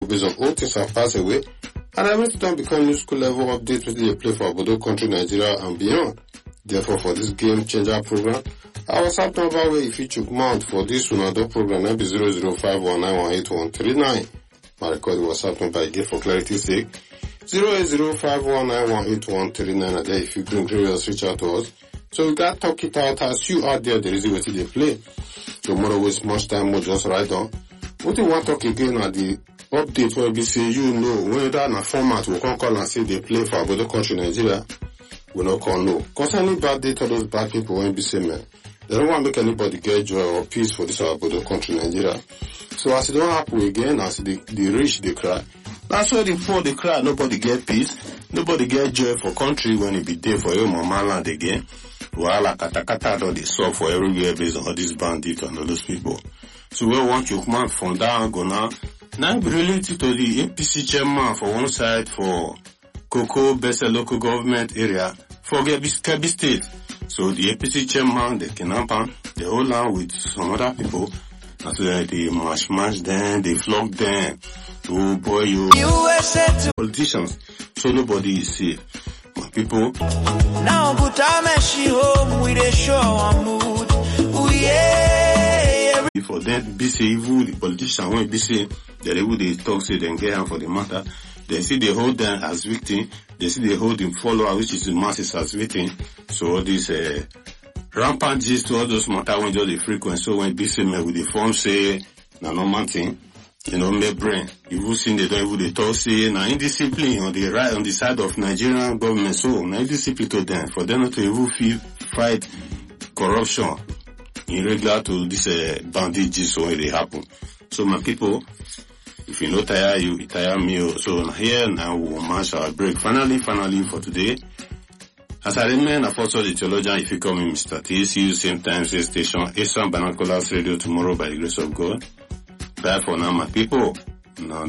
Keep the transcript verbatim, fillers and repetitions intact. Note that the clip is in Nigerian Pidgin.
based on all things have passed away, and everything don't become new school level updates with the play for Obodo country, Nigeria and beyond. Therefore, for this game changer program, our WhatsApp number where if you chook mount for this Unado program will be zero zero five one nine one eight one three nine. My record the WhatsApp number again for clarity's sake. zero eight zero five one nine one eight one three nine, and there if you bring curious, reach out to us. So we got talk it out as you out there, there is a way to they play. So more waste much time, more just right on. What you want to talk again at the update where we say you know whether in a format we can call and say they play for Obodo country, Nigeria. We not call no. Concerning bad data, those bad people when be say man, they don't want to make anybody get joy or peace for this Obodo country, Nigeria. So as it don't happen again, as the, the rich they cry, that's why the poor they cry, nobody get peace, nobody get joy for country when it be there for your mama land again. Wahala kata kata don't they solve for everywhere based on all these bandits and all those people. So we want you come from that angle now. Now be related to the A P C chairman for one side for Koko Bese local government area for Kebbi State. So the A P C chairman, they kidnap them, they hold on with some other people. And so they mash mash them, they flog them. Oh boy, you politicians. So nobody is safe. My people. Now good time and she home with a show on mood. Oh yeah. For them, be say evil, the politician when be say that able they talk say then get them for the matter. They see they hold them as victim. They see they hold the follower, which is the masses as victim. So all these uh, rampant gist to all those matter when just the frequency. So when be say me with the form say na normal thing. You know, my brain. You've seen they don't even they talk say na indiscipline on the right on the side of Nigerian government. So na indiscipline to them for them not to even feel fight corruption in regular to this uh, bandit gist when they happen. So my people, if you know tire you, it tire me. So here now we'll match our break. Finally, finally for today. As I remain a first the theologian, if you call me Mister T, see you same time, same station, Eastern Binoculars Radio tomorrow by the grace of God. Bye for now, my people. Now